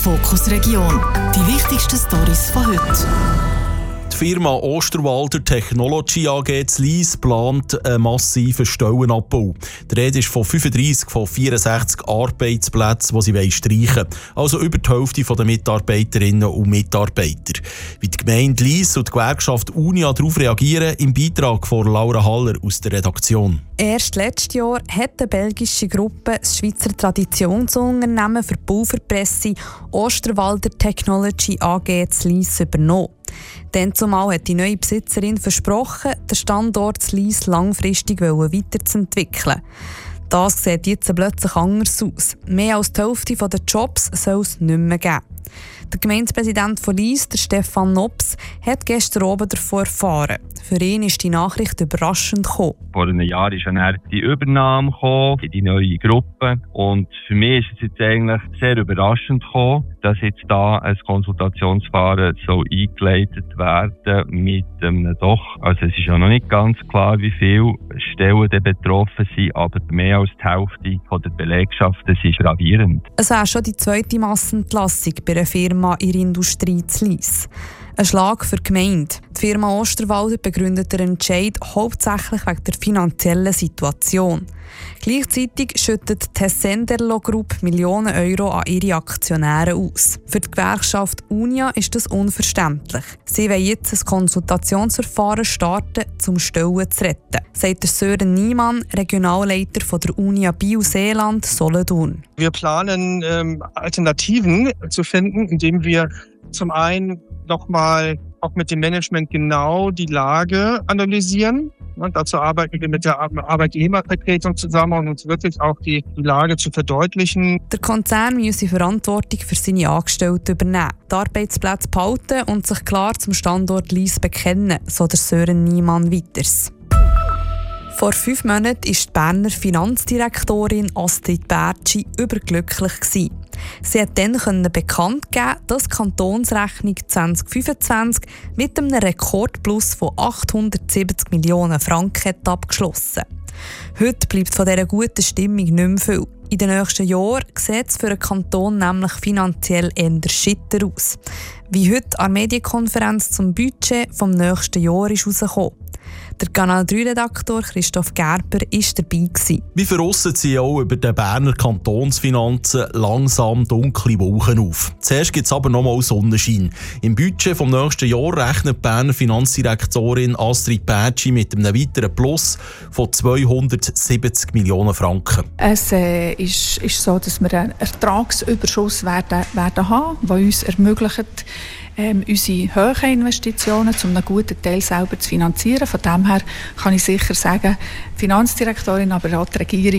Fokus Region. Die wichtigsten Storys von heute. Die Firma Osterwalder Technology AG zu Lyss plant einen massiven Stellenabbau. Die Rede ist von 35 von 64 Arbeitsplätzen, die sie streichen wollen. Also über die Hälfte der Mitarbeiterinnen und Mitarbeiter. Wie die Gemeinde Lyss und die Gewerkschaft Unia darauf reagieren, im Beitrag von Laura Haller aus der Redaktion. Erst letztes Jahr hat eine belgische Gruppe das Schweizer Traditionsunternehmen für Pulverpresse Osterwalder Technology AG zu Lyss übernommen. Dann zumal hat die neue Besitzerin versprochen, den Standort zu Lyss langfristig weiterzuentwickeln. Das sieht jetzt plötzlich anders aus. Mehr als die Hälfte der Jobs soll es nicht mehr geben. Der Gemeindepräsident von Lyss, der Stefan Nops, hat gestern Abend davon erfahren. Für ihn ist die Nachricht überraschend gekommen. Vor einem Jahr ist dann die Übernahme gekommen, die neue Gruppe. Und für mich ist es jetzt eigentlich sehr überraschend gekommen, dass jetzt da ein Konsultationsverfahren so eingeleitet werden mit einem doch. Also es ist ja noch nicht ganz klar, wie viele Stellen betroffen sind, aber mehr als die Hälfte von der Belegschaft, das ist gravierend. Es wäre schon die zweite Massenentlassung bei einer Firma in der Industrie zu Lyss. Ein Schlag für die Gemeinde. Die Firma Osterwalder begründet den Entscheid hauptsächlich wegen der finanziellen Situation. Gleichzeitig schüttet die Tessenderlo Group Millionen Euro an ihre Aktionäre aus. Für die Gewerkschaft Unia ist das unverständlich. Sie wollen jetzt ein Konsultationsverfahren starten, um Stellen zu retten, sagt der Sören Niemann, Regionalleiter von der Unia Biel-Seeland Solothurn. Wir planen, Alternativen zu finden, indem wir zum einen nochmal auch mit dem Management genau die Lage analysieren. Und dazu arbeiten wir mit der Arbeitnehmervertretung zusammen, um uns wirklich auch die Lage zu verdeutlichen. Der Konzern müsse Verantwortung für seine Angestellten übernehmen, die Arbeitsplätze behalten und sich klar zum Standort Lyss bekennen, so der Sören Niemann weiters. Vor 5 Monaten war die Berner Finanzdirektorin Astrid Bertschi überglücklich. Sie hat dann bekannt geben, dass die Kantonsrechnung 2025 mit einem Rekordplus von 870 Millionen Franken abgeschlossen. Heute bleibt von dieser guten Stimmung nicht mehr viel. In den nächsten Jahren sieht es für den Kanton nämlich finanziell eher schitter aus. Wie heute an der Medienkonferenz zum Budget vom nächsten Jahr ist herausgekommen. Der Kanal 3-Redaktor Christoph Gerber war dabei. Wie verrossen sie auch über den Berner Kantonsfinanzen langsam dunkle Wolken auf. Zuerst gibt es aber nochmal Sonnenschein. Im Budget vom nächsten Jahr rechnet die Berner Finanzdirektorin Astrid Bertschi mit einem weiteren Plus von 270 Millionen Franken. Es ist so, dass wir einen Ertragsüberschuss werden haben, der uns ermöglicht, unsere hohen Investitionen zu einem guten Teil selber zu finanzieren. Von dem her kann ich sicher sagen, die Finanzdirektorin, aber auch die Regierung